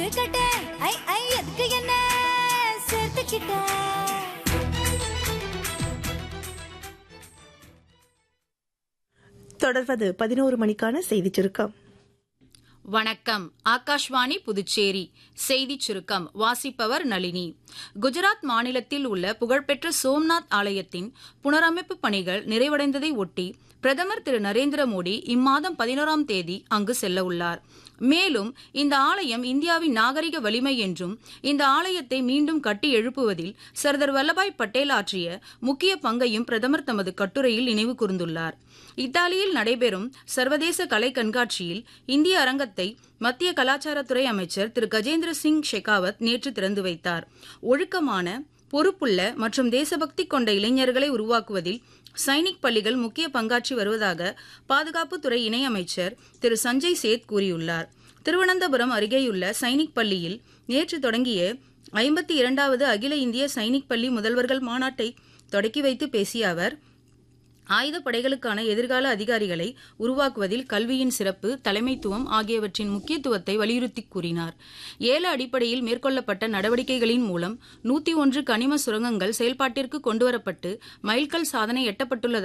கத்துக்கிட்ட ஐ ஐ எதுக்கு என்ன சேர்த்துக்கிட்ட. தொடர்வது 11 மணிக்கான செய்திச் சுருக்கம். வணக்கம். ஆகாஷ்வாணி புதுச்சேரி செய்திச் சுருக்கம் வாசிப்பவர் நளினி. குஜராத் மாநிலத்தில் உள்ள புகழ்பெற்ற சோம்நாத் ஆலயத்தின் புனரமைப்பு பணிகள் நிறைவடைந்ததை ஒட்டி பிரதமர் திரு நரேந்திர மோடி இம்மாதம் 11ஆம் தேதி அங்கு செல்ல உள்ளார். மேலும் இந்த ஆலயம் இந்தியாவின் நாகரிக வலிமை என்றும் இந்த ஆலயத்தை மீண்டும் கட்டி எழுப்புவதில் சர்தார் வல்லபாய் பட்டேல் ஆற்றிய முக்கிய பங்கையும் பிரதமர் தமது கட்டுரையில் நினைவு கூர்ந்துள்ளார். இத்தாலியில் நடைபெறும் சர்வதேச கலை கண்காட்சியில் இந்திய அரங்கத்தை மத்திய கலாச்சாரத்துறை அமைச்சர் திரு கஜேந்திர சிங் ஷெகாவத் நேற்று திறந்து வைத்தார். ஒழுக்கமான, பொறுப்புள்ள மற்றும் தேசபக்தி கொண்ட இளைஞர்களை உருவாக்குவதில் சைனிக் பள்ளிகள் முக்கிய பங்காற்றி வருவதாக பாதுகாப்புத்துறை இணையமைச்சர் திரு சஞ்சய் சேத் கூறியுள்ளார். திருவனந்தபுரம் அருகேயுள்ள சைனிக் பள்ளியில் நேற்று தொடங்கிய 52வது அகில இந்திய சைனிக் பள்ளி முதல்வர்கள் மாநாட்டை தொடக்கி வைத்து பேசிய அவர், ஆயுதப்படைகளுக்கான எதிர்கால அதிகாரிகளை உருவாக்குவதில் கல்வியின் சிறப்பு, தலைமைத்துவம் ஆகியவற்றின் முக்கியத்துவத்தை வலியுறுத்தி கூறினார். ஏல அடிப்படையில் மேற்கொள்ளப்பட்ட நடவடிக்கைகளின் மூலம் 101 கனிம சுரங்கங்கள் செயல்பாட்டிற்கு கொண்டுவரப்பட்டு மைல்கல் சாதனை எட்டப்பட்டுள்ளது.